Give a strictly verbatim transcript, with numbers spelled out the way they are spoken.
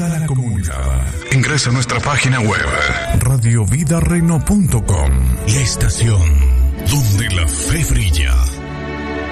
Unida a la comunidad. Ingresa a nuestra página web radio vida reno punto com. La estación